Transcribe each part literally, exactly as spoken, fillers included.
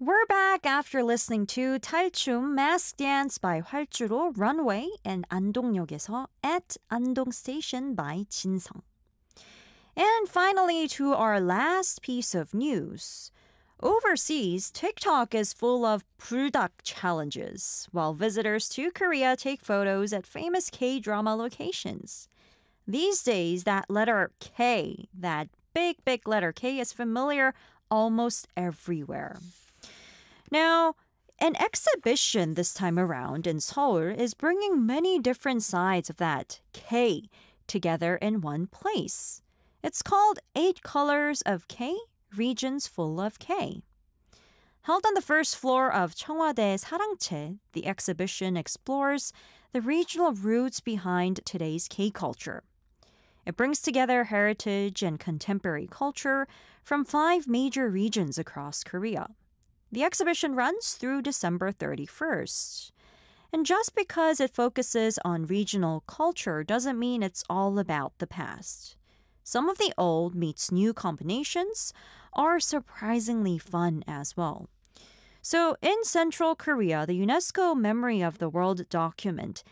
We're back after listening to 탈춤 Mask Dance by 활주로 Runway and 안동역에서 at 안동 Station by 진성. And finally to our last piece of news. Overseas, TikTok is full of 불닭 challenges, while visitors to Korea take photos at famous K-drama locations. These days, that letter K, that big, big letter K is familiar almost everywhere. Now, an exhibition this time around in Seoul is bringing many different sides of that K together in one place. It's called Eight Colors of K, Regions Full of K. Held on the first floor of 청와대 사랑채, the exhibition explores the regional roots behind today's K culture. It brings together heritage and contemporary culture from five major regions across Korea. The exhibition runs through December thirty-first. And just because it focuses on regional culture doesn't mean it's all about the past. Some of the old meets new combinations are surprisingly fun as well. So in Central Korea, the UNESCO Memory of the World document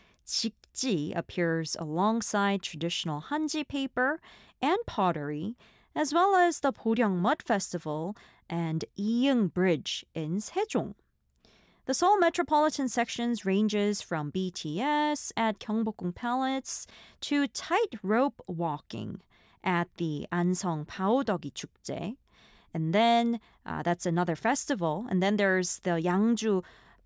직지 appears alongside traditional hanji paper and pottery, as well as the Boryong Mud Festival and Iyeong Bridge in Sejong. The Seoul metropolitan sections ranges from B T S at Gyeongbokgung Palace to tightrope walking at the Ansong Paodeok 축제. And then uh, that's another festival. And then there's the Yangju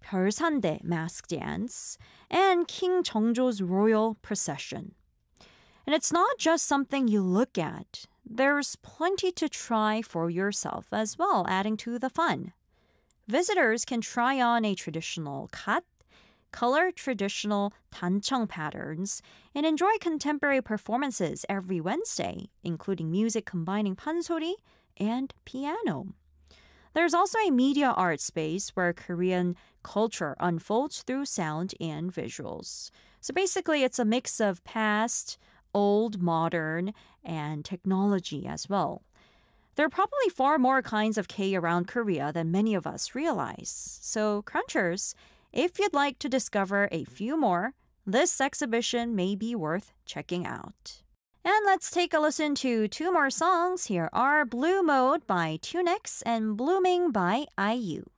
별산대 mask dance and King Jeongjo's royal procession. And it's not just something you look at. There's plenty to try for yourself as well, adding to the fun. Visitors can try on a traditional gat, color traditional 단청 patterns, and enjoy contemporary performances every Wednesday, including music combining pansori and piano. There's also a media art space where Korean culture unfolds through sound and visuals. So basically, it's a mix of past, old, modern, and technology as well. There are probably far more kinds of K around Korea than many of us realize. So, Crunchers, if you'd like to discover a few more, this exhibition may be worth checking out. And let's take a listen to two more songs. Here are Blue Mode by Tunex and Blooming by I U.